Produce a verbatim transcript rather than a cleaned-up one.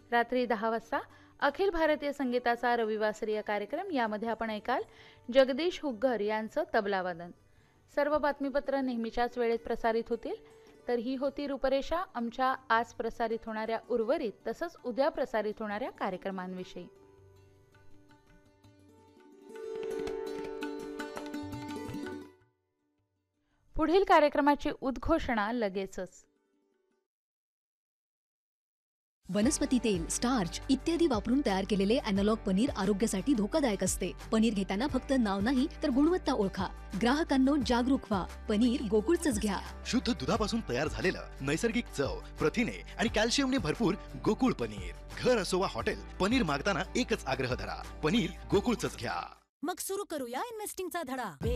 रात्री दहा वाजता अखिल भारतीय संगीताचा रविवासरीय कार्यक्रम, यामध्ये आपण ऐकाल जगदीश हुग्गर यांचं तबलावादन. सर्व बातमीपत्र नेहमीच्याच वेळेत प्रसारित होतील. तर ही होती रूपरेषा आमच्या आज प्रसारित होणाऱ्या उर्वरित तसंच उद्या प्रसारित होणाऱ्या कार्यक्रमांविषयी. पुढील कार्यक्रमाची उद्घोषणा लगेचच. वनस्पती तेल, स्टार्च इत्यादी वापरून तयार केलेले अॅनालॉग पनीर आरोग्यासाठी धोकादायक असते. पनीर घेताना फक्त नाव नाही तर गुणवत्ता ओळखा. ग्राहकांनो जागरूक व्हा. पनीर गोकुळचंच घ्या. शुद्ध दुधापासून तयार झालेलं नैसर्गिक चव, प्रथिने आणि कॅल्शियमने भरपूर गोकुळ पनीर. घर असो वा हॉटेल, पनीर मागताना एकच आग्रह धरा, पनीर गोकुळचंच घ्या. मग सुरू करूया इन्व्हेस्टिंगचा धडा.